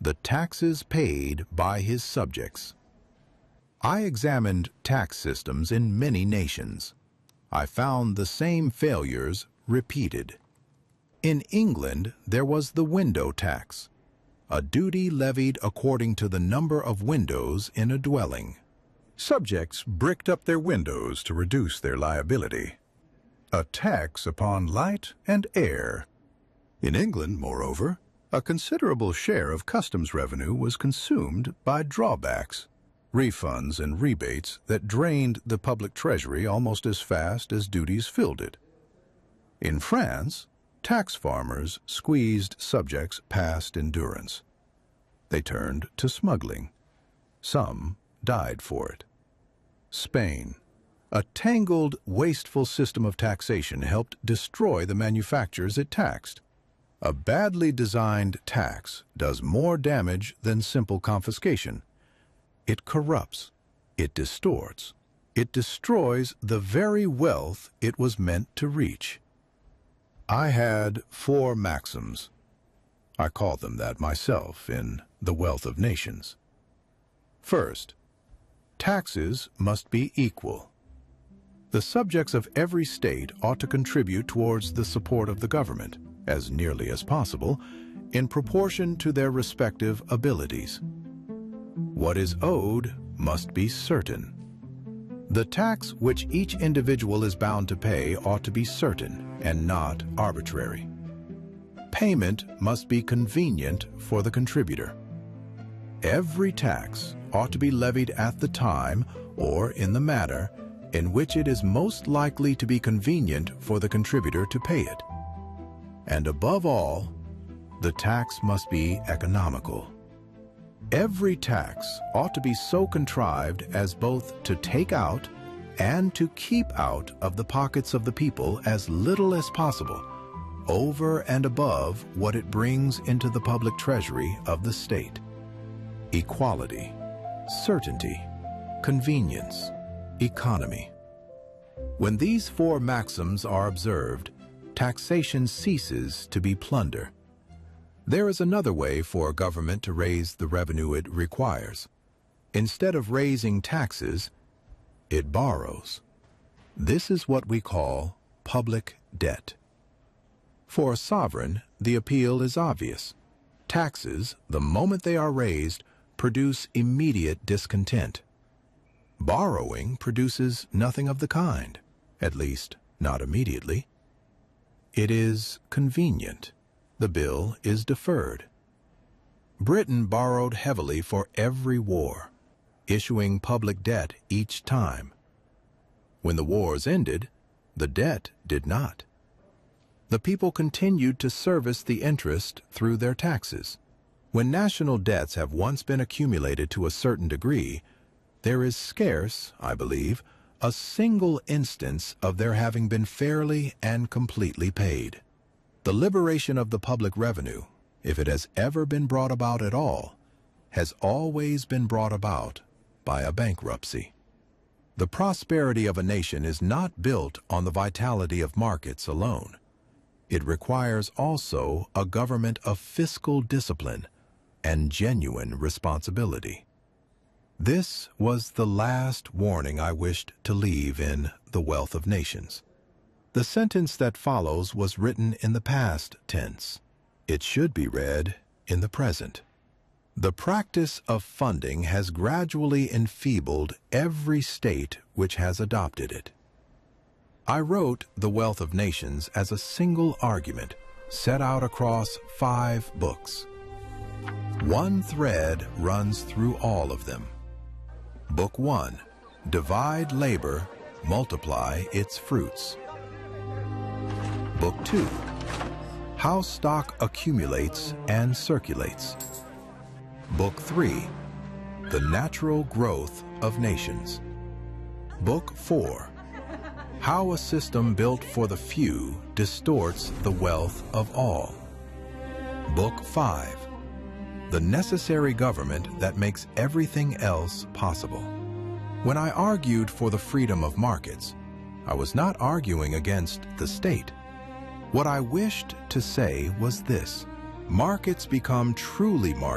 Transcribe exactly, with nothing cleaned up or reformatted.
The taxes paid by his subjects. I examined tax systems in many nations. I found the same failures repeated. In England, there was the window tax, a duty levied according to the number of windows in a dwelling. Subjects bricked up their windows to reduce their liability. A tax upon light and air. In England, moreover, a considerable share of customs revenue was consumed by drawbacks, refunds and rebates that drained the public treasury almost as fast as duties filled it. In France, tax farmers squeezed subjects past endurance. They turned to smuggling. Some died for it. Spain. A tangled, wasteful system of taxation helped destroy the manufacturers it taxed. A badly designed tax does more damage than simple confiscation. It corrupts, it distorts, it destroys the very wealth it was meant to reach. I had four maxims. I call them that myself in The Wealth of Nations. First, taxes must be equal. The subjects of every state ought to contribute towards the support of the government, as nearly as possible, in proportion to their respective abilities. What is owed must be certain. The tax which each individual is bound to pay ought to be certain and not arbitrary. Payment must be convenient for the contributor. Every tax ought to be levied at the time or in the manner in which it is most likely to be convenient for the contributor to pay it. And above all, the tax must be economical. Every tax ought to be so contrived as both to take out and to keep out of the pockets of the people as little as possible, over and above what it brings into the public treasury of the state. Equality, certainty, convenience, economy. When these four maxims are observed, taxation ceases to be plunder. There is another way for a government to raise the revenue it requires. Instead of raising taxes, it borrows. This is what we call public debt. For a sovereign, the appeal is obvious. Taxes, the moment they are raised, produce immediate discontent. Borrowing produces nothing of the kind, at least not immediately. It is convenient. The bill is deferred. Britain borrowed heavily for every war, issuing public debt each time. When the wars ended, the debt did not. The people continued to service the interest through their taxes. When national debts have once been accumulated to a certain degree, there is scarce, I believe, a single instance of their having been fairly and completely paid. The liberation of the public revenue, if it has ever been brought about at all, has always been brought about by a bankruptcy. The prosperity of a nation is not built on the vitality of markets alone. It requires also a government of fiscal discipline and genuine responsibility. This was the last warning I wished to leave in The Wealth of Nations. The sentence that follows was written in the past tense. It should be read in the present. The practice of funding has gradually enfeebled every state which has adopted it. I wrote The Wealth of Nations as a single argument set out across five books. One thread runs through all of them. Book one, Divide Labor, Multiply Its Fruits. Book two, How Stock Accumulates and Circulates. Book three, The Natural Growth of Nations. Book four, How a System Built for the Few Distorts the Wealth of All. Book five, The Necessary Government That Makes Everything Else Possible. When I argued for the freedom of markets, I was not arguing against the state. What I wished to say was this: markets become truly markets